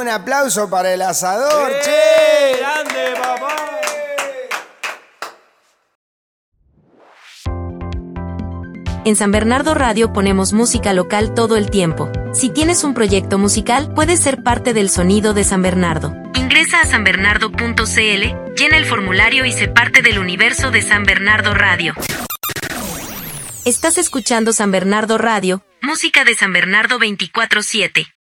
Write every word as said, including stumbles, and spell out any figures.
aplauso para el asador, ¡Eh! che. ¡Grande, papá! En San Bernardo Radio ponemos música local todo el tiempo. Si tienes un proyecto musical, puedes ser parte del sonido de San Bernardo. Ingresa a san bernardo punto c l, llena el formulario y sé parte del universo de San Bernardo Radio. Estás escuchando San Bernardo Radio, música de San Bernardo veinticuatro siete.